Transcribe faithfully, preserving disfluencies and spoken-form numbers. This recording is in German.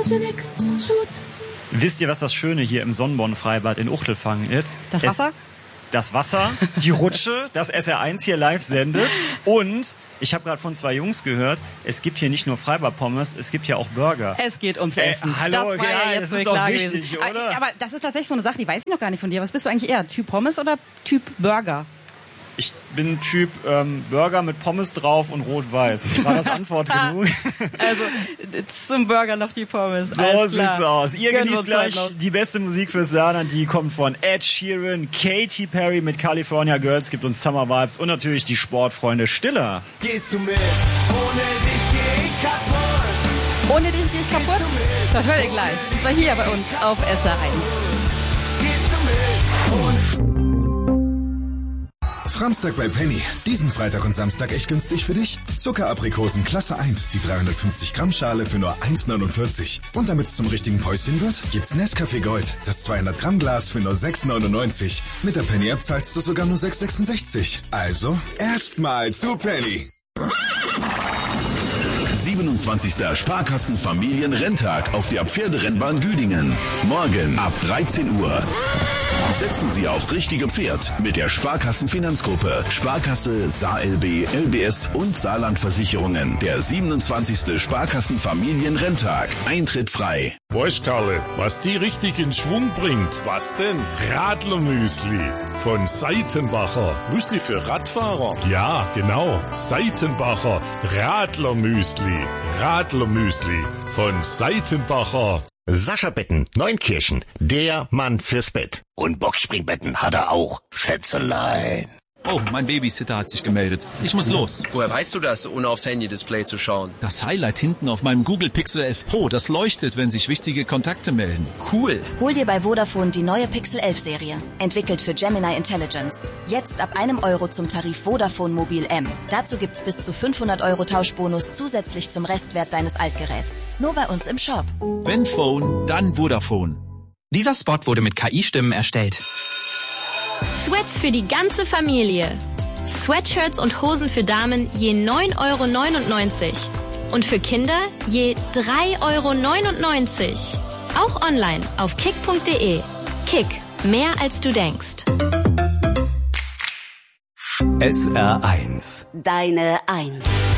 Photogenic Shoot. Wisst ihr, was das Schöne hier im Sonnenborn-Freibad in Uchtelfangen ist? Das Wasser? Es, das Wasser, die Rutsche, das S R eins hier live sendet. Und ich habe gerade von zwei Jungs gehört, es gibt hier nicht nur Freibad-Pommes, es gibt hier auch Burger. Es geht ums Äh, Essen. hallo, das war ja, ja das jetzt ist doch klar wichtig, gewesen. oder? Aber das ist tatsächlich so eine Sache, die weiß ich noch gar nicht von dir. Was bist du eigentlich eher? Typ Pommes oder Typ Burger? Ich bin Typ ähm, Burger mit Pommes drauf und rot-weiß. War das Antwort genug? Also zum Burger noch die Pommes. So Alles klar. sieht's aus. Ihr Gönnen wir genießt uns gleich heute noch. die beste Musik fürs Saarland. Die kommt von Ed Sheeran, Katy Perry mit California Girls, gibt uns Summer Vibes und natürlich die Sportfreunde Stiller. Gehst du mit? Ohne dich geh ich kaputt. Ohne dich gehe ich kaputt? Das hört ihr gleich. Und zwar hier bei uns auf S R eins. Gehst du mit? Ohne Framstag bei Penny. Diesen Freitag und Samstag echt günstig für dich. Zuckeraprikosen Klasse eins, die dreihundertfünfzig Gramm Schale für nur eins neunundvierzig. Und damit's zum richtigen Päuschen wird, gibt's Nescafé Gold, das zweihundert Gramm Glas für nur sechs neunundneunzig. Mit der Penny App zahlst du sogar nur sechs sechsundsechzig. Also, erstmal zu Penny. siebenundzwanzigster Sparkassen-Familienrenntag auf der Pferderennbahn Güdingen. Morgen ab dreizehn Uhr. Setzen Sie aufs richtige Pferd mit der Sparkassen-Finanzgruppe. Sparkasse, SaarLB, L B S und Saarlandversicherungen. Der siebenundzwanzigste Sparkassen-Familienrenntag. Eintritt frei. Weißt, Karle, was die richtig in Schwung bringt? Was denn? Radlermüsli von Seitenbacher. Müsli für Radfahrer? Ja, genau. Seitenbacher Radlermüsli. Radlermüsli von Seitenbacher. Sascha Betten, Neunkirchen, der Mann fürs Bett. Und Boxspringbetten hat er auch, Schätzelein. Oh, mein Babysitter hat sich gemeldet. Ich muss los. Woher weißt du das, ohne aufs Handy-Display zu schauen? Das Highlight hinten auf meinem Google Pixel elf Pro, das leuchtet, wenn sich wichtige Kontakte melden. Cool. Hol dir bei Vodafone die neue Pixel elf Serie. Entwickelt für Gemini Intelligence. Jetzt ab einem Euro zum Tarif Vodafone Mobil M. Dazu gibt's bis zu fünfhundert Euro Tauschbonus zusätzlich zum Restwert deines Altgeräts. Nur bei uns im Shop. Wenn Phone, dann Vodafone. Dieser Spot wurde mit K I-Stimmen erstellt. Sweats für die ganze Familie. Sweatshirts und Hosen für Damen je neun Euro neunundneunzig. Und für Kinder je drei Euro neunundneunzig. Auch online auf kick punkt de. Kick, mehr als du denkst. S R eins. Deine Eins.